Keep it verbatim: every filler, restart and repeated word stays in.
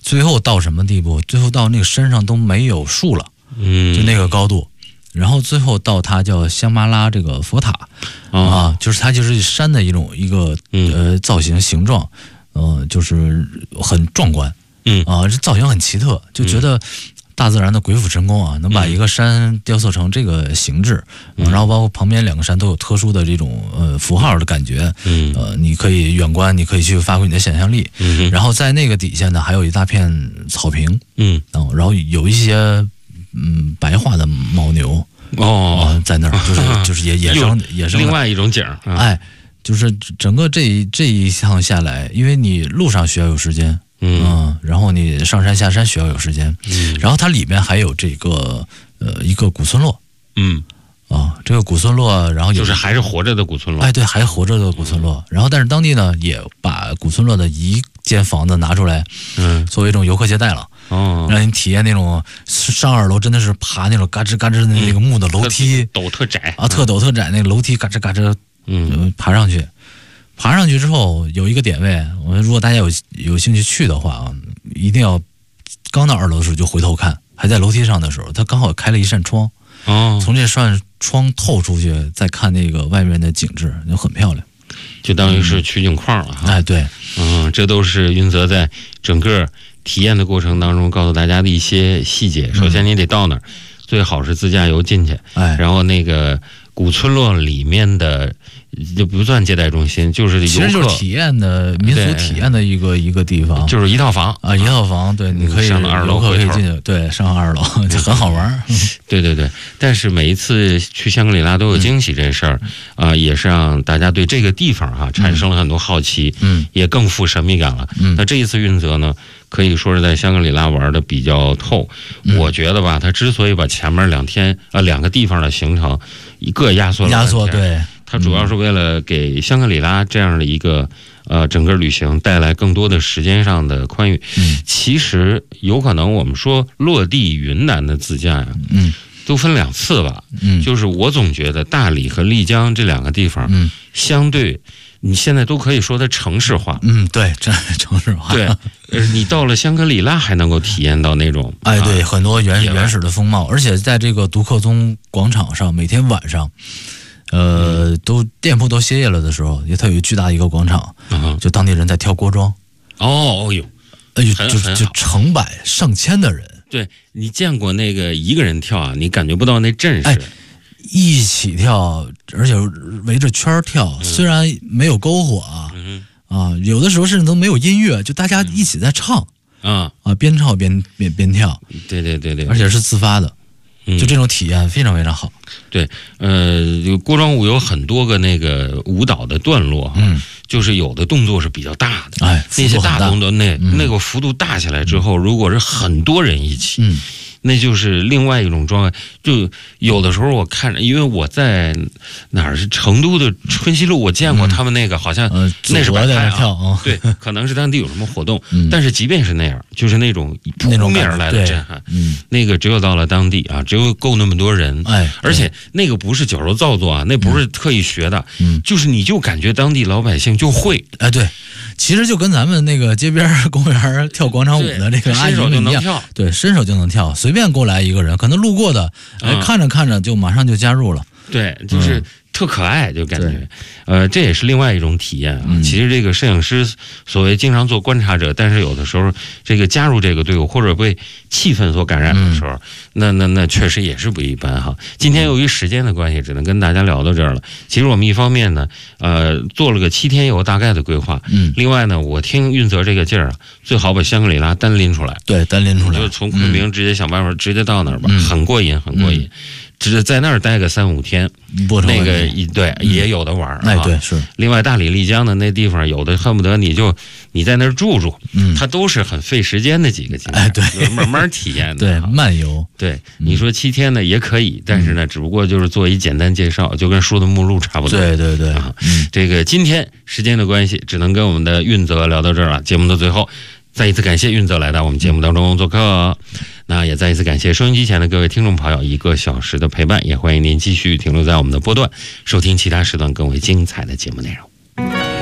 最后到什么地步？最后到那个山上都没有树了， 嗯， 就那个高度。然后最后到它叫香巴拉这个佛塔、哦、啊，就是它就是山的一种一个呃造型形状，呃，就是很壮观， 嗯啊，这造型很奇特，就觉得大自然的鬼斧神工啊，能把一个山雕塑成这个形制，嗯啊、然后包括旁边两个山都有特殊的这种呃符号的感觉， 嗯， 呃，你可以远观，你可以去发挥你的想象力， 嗯， 然后在那个底下呢，还有一大片草坪， 嗯， 啊，然后有一些。嗯，白化的牦牛哦、 啊，在那儿就是就是野野生野生另外一种景、啊、 哎，就是整个这一这一趟下来，因为你路上需要有时间， 嗯、 啊，然后你上山下山需要有时间， 嗯， 然后它里面还有这个呃一个古村落， 嗯啊，这个古村落，然后就是还是活着的古村落， 哎，对，还活着的古村落，然后但是当地呢也把古村落的一间房子拿出来， 嗯， 作为一种游客接待了。 哦， 让你体验那种上二楼真的是爬那种嘎吱嘎吱的那个木的楼梯， 嗯、陡特窄啊，特陡特窄，那个楼梯嘎吱嘎吱，嗯，爬上去，爬上去之后有一个点位，我如果大家有有兴趣去的话啊，一定要刚到二楼的时候就回头看，还在楼梯上的时候，它刚好开了一扇窗， 哦， 从这扇窗透出去，再看那个外面的景致，就很漂亮， 就等于是取景框了哈、 嗯。哎，对， 嗯，这都是云泽在整个体验的过程当中告诉大家的一些细节。首先你得到那儿、嗯、最好是自驾游进去， 哎， 然后那个古村落里面的就不算接待中心，就是其实就是体验的民俗体验的一个一个地方， 就是一套房啊，一套房，对，你可以上到二楼， 可以进去，对，上二楼就很好玩。 对对对，但是每一次去香格里拉都有惊喜这事儿啊、嗯呃，也是让大家对这个地方哈、啊、产生了很多好奇， 嗯， 也更富神秘感了。嗯，那这一次云泽呢，可以说是在香格里拉玩的比较透。嗯、我觉得吧，他之所以把前面两天呃两个地方的行程一个压缩了压缩，对。 它主要是为了给香格里拉这样的一个呃整个旅行带来更多的时间上的宽裕。 嗯， 其实有可能我们说落地云南的自驾呀， 嗯， 都分两次吧。 嗯， 就是我总觉得大理和丽江这两个地方， 嗯， 相对你现在都可以说它城市化。 嗯，对，这城市化。 对，呃，你到了香格里拉还能够体验到那种， 哎，对， 啊、 很多原原始的风貌，而且在这个独克宗广场上，每天晚上。呃，都店铺都歇业了的时候，也它有巨大的一个广场， 嗯、 就当地人在跳锅庄。 哦，哦呦， 哎呦，就就成百上千的人。 对，你见过那个一个人跳啊？你感觉不到那阵势。 哎，一起跳，而且围着圈跳，嗯、虽然没有篝火啊， 嗯、 啊，有的时候甚至都没有音乐，就大家一起在唱， 啊、 嗯、啊，边唱边边边跳。 对对对对， 而且是自发的。就这种体验非常非常好。 对，呃，锅庄舞有很多个那个舞蹈的段落， 嗯， 就是有的动作是比较大的， 哎， 那些大动作那、 嗯、 那个幅度大下来之后，如果是很多人一起， 嗯。 那就是另外一种状态。就有的时候我看着，因为我在哪儿是成都的春熙路，我见过他们那个好像那是摆拍啊， 嗯呃、 对，可能是当地有什么活动。 嗯、 但是即便是那样，就是那种扑面而来的震撼， 嗯， 那个只有到了当地啊，只有够那么多人， 哎， 而且那个不是矫揉造作啊，那不是特意学的， 嗯， 就是你就感觉当地老百姓就会， 哎，对。其实就跟咱们那个街边公园跳广场舞的这个阿姨们一样，对，伸手就能跳，随便过来一个人，可能路过的，哎， 嗯、 看着看着就马上就加入了， 对，就是特可爱，就感觉，嗯、呃，这也是另外一种体验啊。 嗯、 其实这个摄影师所谓经常做观察者，但是有的时候这个加入这个队伍或者被气氛所感染的时候，嗯、那那那确实也是不一般哈。今天由于时间的关系，只能跟大家聊到这儿了。其实我们一方面呢，呃，做了个七天游大概的规划， 嗯， 另外呢，我听运泽这个劲儿啊，最好把香格里拉单拎出来， 对，单拎出来， 就从昆明直接想办法直接到那儿吧， 嗯、 很过瘾，很过瘾。嗯只是在那儿待个三五天，那个对、嗯、也有的玩儿、 哎，对是。 另外，大理丽江的那地方，有的恨不得你就你在那儿住住， 嗯， 它都是很费时间的几个景点， 哎，对， 慢慢体验的， 对，慢游。 对，你说七天呢也可以，但是呢，只不过就是做一简单介绍，就跟书的目录差不多。 对对对啊，嗯，这个今天时间的关系，只能跟我们的运泽聊到这儿了。节目的最后，再一次感谢运泽来到我们节目当中做客。那也再一次感谢收音机前的各位听众朋友一个小时的陪伴，也欢迎您继续停留在我们的波段，收听其他时段更为精彩的节目内容。